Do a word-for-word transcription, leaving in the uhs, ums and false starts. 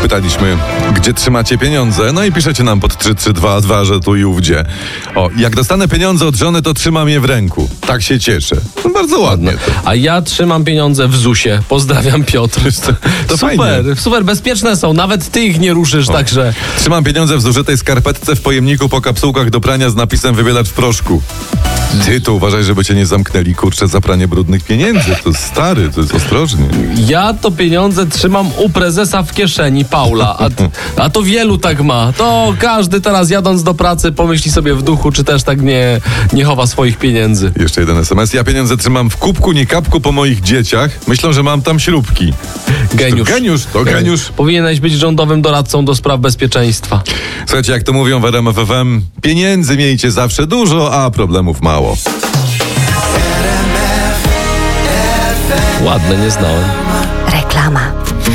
Pytaliśmy, gdzie trzymacie pieniądze? No i piszecie nam pod trzy trzy dwa dwa, że tu i ówdzie. O, jak dostanę pieniądze od żony, to trzymam je w ręku. Tak się cieszę. No bardzo ładnie to. A ja trzymam pieniądze w zusie. Pozdrawiam, Piotr. To, to super, fajnie. super, bezpieczne są. Nawet ty ich nie ruszysz, O. także... Trzymam pieniądze w zużytej skarpetce w pojemniku po kapsułkach do prania z napisem wybielacz proszku. Ty, to uważaj, żeby cię nie zamknęli, kurczę, za pranie brudnych pieniędzy. To jest stary, to jest ostrożnie. Ja to pieniądze trzymam u prezesa w kieszeni, Paula. A, a to wielu tak ma. To każdy teraz jadąc do pracy pomyśli sobie w duchu, czy też tak nie, nie chowa swoich pieniędzy. Jeszcze jeden es em es. Ja pieniądze trzymam w kubku, nie kapku po moich dzieciach. Myślą, że mam tam śrubki. Geniusz. To geniusz, to geniusz. Powinieneś być rządowym doradcą do spraw bezpieczeństwa. Słuchajcie, jak to mówią w R M F F M, pieniędzy miejcie zawsze dużo, a problemów mało. Ładne, nie znałem. Reklama.